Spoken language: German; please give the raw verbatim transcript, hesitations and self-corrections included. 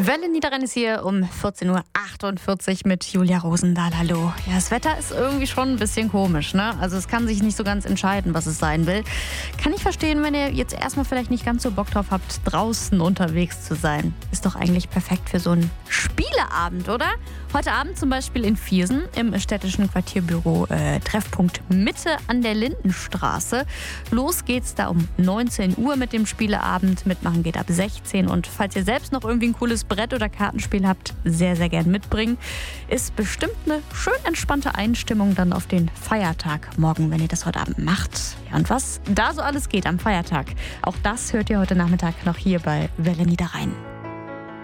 Welle Niederrhein ist hier um vierzehn Uhr achtundvierzig mit Julia Rosendahl. Hallo. Ja, das Wetter ist irgendwie schon ein bisschen komisch, ne? Also es kann sich nicht so ganz entscheiden, was es sein will. Kann ich verstehen, wenn ihr jetzt erstmal vielleicht nicht ganz so Bock drauf habt, draußen unterwegs zu sein. Ist doch eigentlich perfekt für so einen Spieleabend, oder? Heute Abend zum Beispiel in Viersen im städtischen Quartierbüro äh, Treffpunkt Mitte an der Lindenstraße. Los geht's da um neunzehn Uhr mit dem Spieleabend. Mitmachen geht ab sechzehn. Und falls ihr selbst noch irgendwie ein cooles Brett- oder Kartenspiel habt, sehr, sehr gern mitbringen. Ist bestimmt eine schön entspannte Einstimmung dann auf den Feiertag morgen, wenn ihr das heute Abend macht. Ja, und was da so alles geht am Feiertag, auch das hört ihr heute Nachmittag noch hier bei Welle Niederrhein.